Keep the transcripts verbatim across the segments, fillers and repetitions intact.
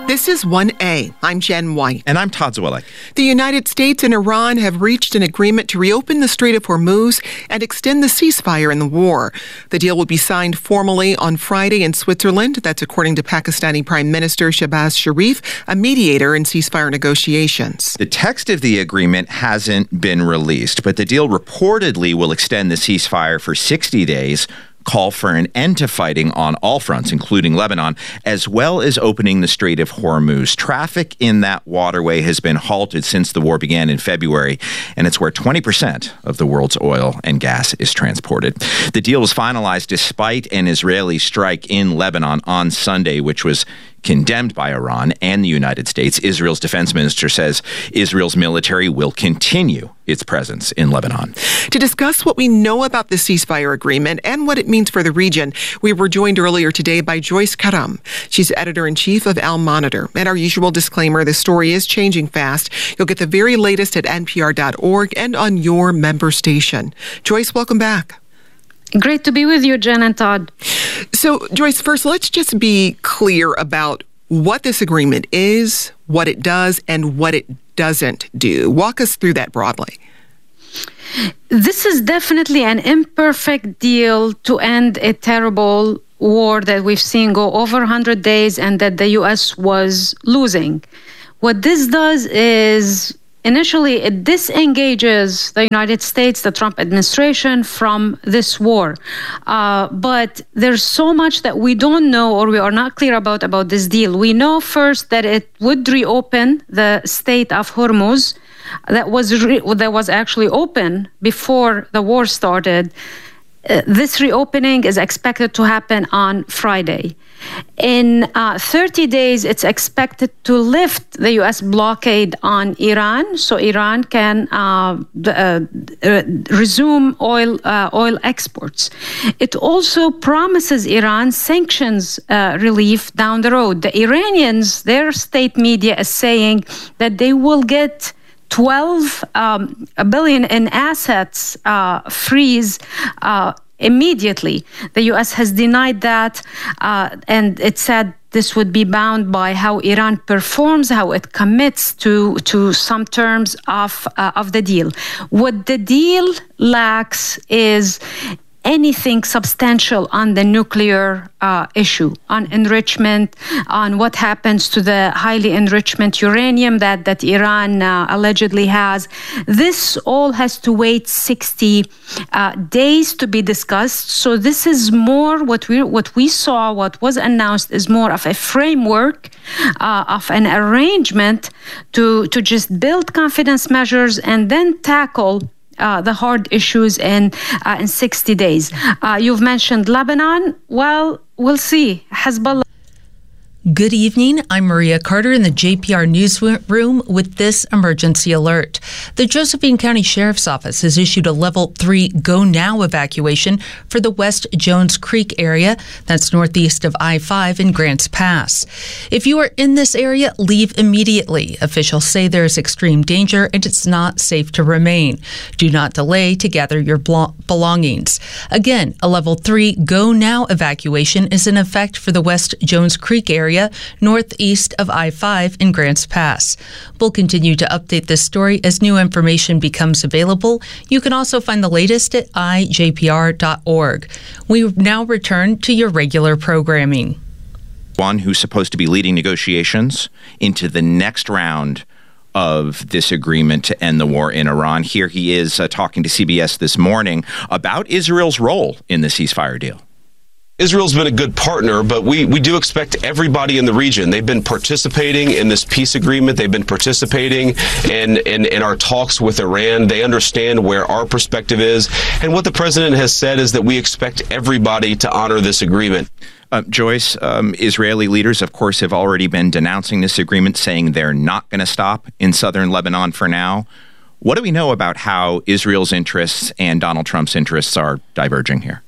This is one A. I'm Jen White. And I'm Todd Zwillig. The United States and Iran have reached an agreement to reopen the Strait of Hormuz and extend the ceasefire in the war. The deal will be signed formally on Friday in Switzerland. That's according to Pakistani Prime Minister Shehbaz Sharif, a mediator in ceasefire negotiations. The text of the agreement hasn't been released, but the deal reportedly will extend the ceasefire for sixty days, call for an end to fighting on all fronts, including Lebanon, as well as opening the Strait of Hormuz. Traffic in that waterway has been halted since the war began in February, and it's where twenty percent of the world's oil and gas is transported. The deal was finalized despite an Israeli strike in Lebanon on Sunday, which was condemned by Iran and the United States. Israel's defense minister says Israel's military will continue its presence in Lebanon. To discuss what we know about the ceasefire agreement and what it means for the region, we were joined earlier today by Joyce Karam. She's editor-in-chief of Al Monitor. And our usual disclaimer, the story is changing fast. You'll get the very latest at N P R dot org and on your member station. Joyce, welcome back. Great to be with you, Jen and Todd. So, Joyce, first, let's just be clear about what this agreement is, what it does, and what it doesn't do. Walk us through that broadly. This is definitely an imperfect deal to end a terrible war that we've seen go over one hundred days and that the U S was losing. What this does is, initially, it disengages the United States, the Trump administration, from this war. Uh, but there's so much that we don't know or we are not clear about about this deal. We know first that it would reopen the Strait of Hormuz that was re- that was actually open before the war started. Uh, this reopening is expected to happen on Friday. In uh, thirty days, it's expected to lift the U S blockade on Iran, so Iran can uh, uh, resume oil uh, oil exports. It also promises Iran sanctions uh, relief down the road. The Iranians, their state media is saying that they will get twelve um, billion in assets uh, freeze uh, immediately. The U S has denied that, uh, and it said this would be bound by how Iran performs, how it commits to to some terms of uh, of the deal. What the deal lacks is anything substantial on the nuclear uh, issue, on enrichment, on what happens to the highly enrichment uranium that, that Iran uh, allegedly has. This all has to wait sixty uh, days to be discussed. So this is more what we what we saw, what was announced is more of a framework uh, of an arrangement to, to just build confidence measures and then tackle Uh, the hard issues in uh, in sixty days. Uh, you've mentioned Lebanon. Well, we'll see. Hezbollah. Good evening. I'm Maria Carter in the J P R newsroom with this emergency alert. The Josephine County Sheriff's Office has issued a level three go now evacuation for the West Jones Creek area. That's northeast of I five in Grants Pass. If you are in this area, leave immediately. Officials say there is extreme danger and it's not safe to remain. Do not delay to gather your belongings. Again, a level three go now evacuation is in effect for the West Jones Creek area, northeast of I five in Grants Pass. We'll continue to update this story as new information becomes available. You can also find the latest at I J P R dot org. We now return to your regular programming. One who's supposed to be leading negotiations into the next round of this agreement to end the war in Iran. Here he is uh, talking to C B S this morning about Israel's role in the ceasefire deal. Israel's been a good partner, but we, we do expect everybody in the region. They've been participating in this peace agreement. They've been participating in, in, in our talks with Iran. They understand where our perspective is. And what the president has said is that we expect everybody to honor this agreement. Uh, Joyce, um, Israeli leaders, of course, have already been denouncing this agreement, saying they're not going to stop in southern Lebanon for now. What do we know about how Israel's interests and Donald Trump's interests are diverging here?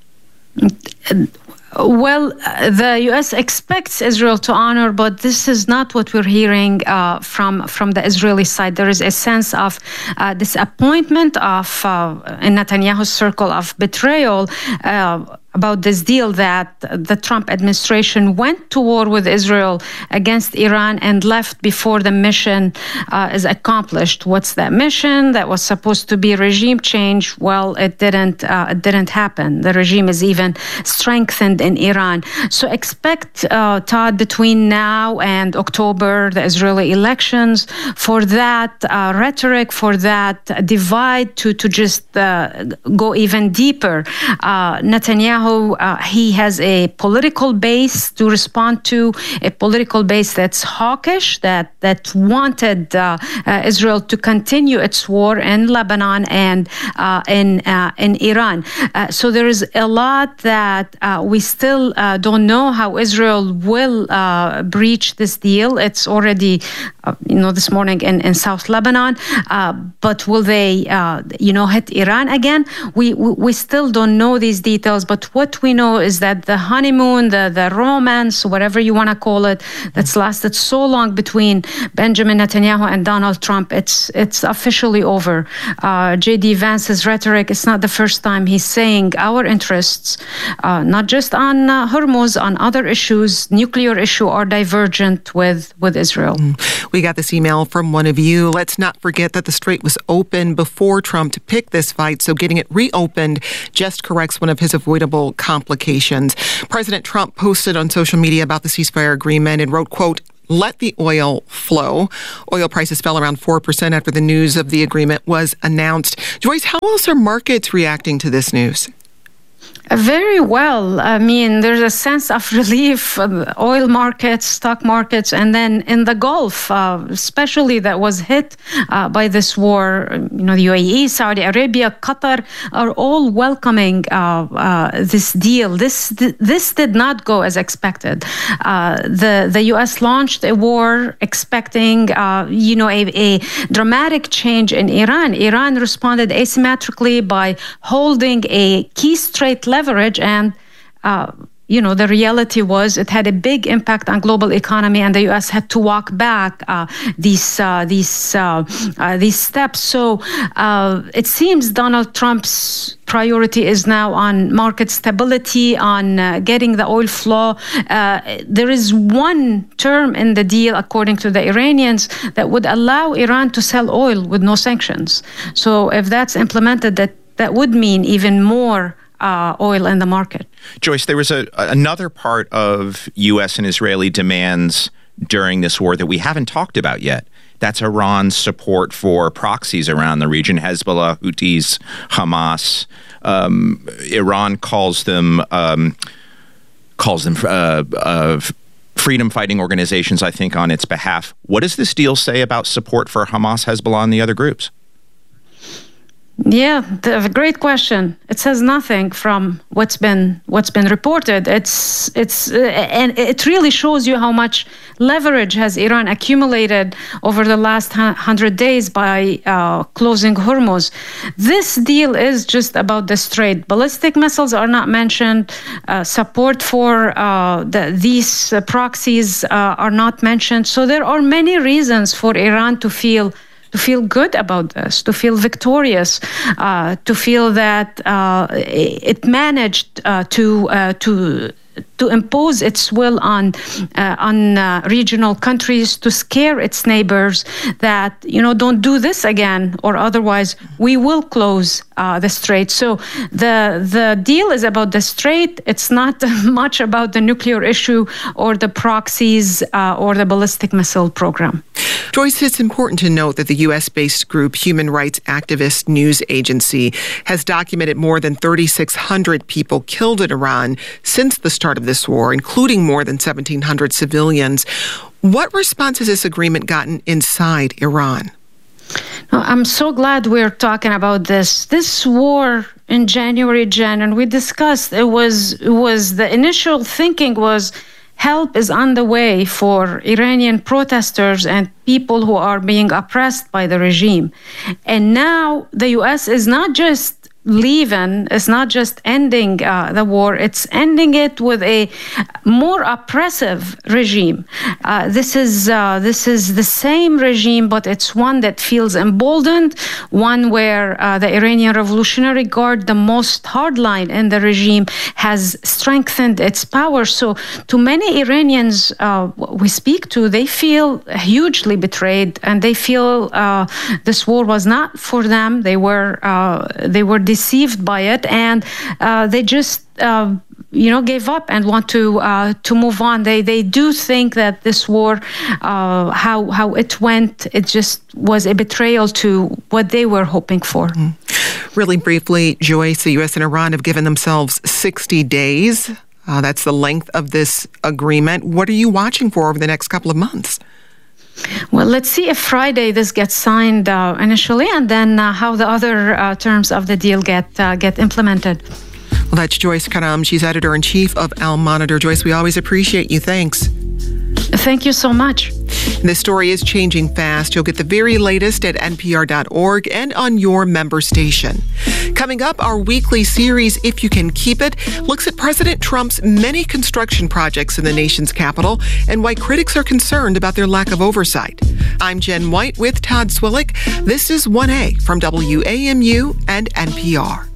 Well, the U S expects Israel to honor, but this is not what we're hearing uh, from from the Israeli side. There is a sense of uh, disappointment of uh, in Netanyahu's circle of betrayal. Uh, about this deal that the Trump administration went to war with Israel against Iran and left before the mission uh, is accomplished. What's that mission? That was supposed to be regime change. Well, it didn't. Uh, it didn't happen. The regime is even strengthened in Iran. So expect, uh, Todd, between now and October, the Israeli elections, for that uh, rhetoric, for that divide to to just uh, go even deeper. Uh, Netanyahu. Uh, he has a political base to respond to, a political base that's hawkish, that that wanted uh, uh, Israel to continue its war in Lebanon and uh, in uh, in Iran. Uh, so there is a lot that uh, we still uh, don't know how Israel will uh, breach this deal. It's already, uh, you know, this morning in, in South Lebanon, uh, but will they, uh, you know, hit Iran again? We, we we still don't know these details, but what we know is that the honeymoon, the, the romance, whatever you want to call it, that's lasted so long between Benjamin Netanyahu and Donald Trump, it's it's officially over. Uh, J D Vance's rhetoric, it's not the first time he's saying our interests, uh, not just on uh, Hormuz, on other issues, nuclear issue, are divergent with, with Israel. We got this email from one of you. Let's not forget that the Strait was open before Trump to pick this fight, so getting it reopened just corrects one of his avoidable complications. President Trump posted on social media about the ceasefire agreement and wrote, quote, "Let the oil flow." Oil prices fell around four percent after the news of the agreement was announced. Joyce, how else are markets reacting to this news? Very well. I mean, there's a sense of relief, uh, oil markets, stock markets, and then in the Gulf, uh, especially that was hit uh, by this war. You know, the U A E, Saudi Arabia, Qatar are all welcoming uh, uh, this deal. This th- this did not go as expected. Uh, the the U S launched a war expecting, uh, you know, a, a dramatic change in Iran. Iran responded asymmetrically by holding a key strait leverage, and uh, you know, the reality was it had a big impact on global economy, and the U S had to walk back uh, these uh, these uh, uh, these steps. So uh, it seems Donald Trump's priority is now on market stability, on uh, getting the oil flow. Uh, there is one term in the deal, according to the Iranians, that would allow Iran to sell oil with no sanctions. So if that's implemented, that that would mean even more Uh, oil in the market. Joyce, there was a another part of U S and Israeli demands during this war that we haven't talked about yet. That's Iran's support for proxies around the region, Hezbollah, Houthis, Hamas. Um, Iran calls them um, calls them uh, uh, freedom-fighting organizations, I think, on its behalf. What does this deal say about support for Hamas, Hezbollah, and the other groups? Yeah, the, great question. It says nothing from what's been what's been reported. It's it's uh, and it really shows you how much leverage has Iran accumulated over the last hundred days by uh, closing Hormuz. This deal is just about the strait. Ballistic missiles are not mentioned. Uh, support for uh, the, these uh, proxies uh, are not mentioned. So there are many reasons for Iran to feel. to feel good about this, to feel victorious, uh, to feel that uh, it managed uh, to uh, to to impose its will on uh, on uh, regional countries, to scare its neighbors that, you know, don't do this again, or otherwise we will close uh, the strait. So the the deal is about the strait. It's not much about the nuclear issue or the proxies uh, or the ballistic missile program. Joyce, it's important to note that the U S-based group Human Rights Activist News Agency has documented more than thirty-six hundred people killed in Iran since the start of this war, including more than seventeen hundred civilians. What response has this agreement gotten inside Iran? I'm so glad we're talking about this. This war in January, Jan, and we discussed, it was, it was the initial thinking was help is on the way for Iranian protesters and people who are being oppressed by the regime. And now the U S is not just leaving is not just ending uh, the war, it's ending it with a more oppressive regime. Uh, this is uh, this is the same regime, but it's one that feels emboldened, one where uh, the Iranian Revolutionary Guard, the most hardline in the regime, has strengthened its power. So to many Iranians uh, we speak to, they feel hugely betrayed, and they feel uh, this war was not for them. They were uh, they were deceived by it, and uh, they just uh, you know gave up and want to uh, to move on. They they do think that this war, uh, how how it went, it just was a betrayal to what they were hoping for. Mm. Really briefly, Joyce, the U S and Iran have given themselves sixty days. Uh, that's the length of this agreement. What are you watching for over the next couple of months? Well, let's see if Friday this gets signed uh, initially, and then uh, how the other uh, terms of the deal get uh, get implemented. Well, that's Joyce Karam. She's editor-in-chief of Al-Monitor. Joyce, we always appreciate you. Thanks. Thank you so much. This story is changing fast. You'll get the very latest at N P R dot org and on your member station. Coming up, our weekly series, If You Can Keep It, looks at President Trump's many construction projects in the nation's capital and why critics are concerned about their lack of oversight. I'm Jen White with Todd Swillick. This is one A from W A M U and N P R.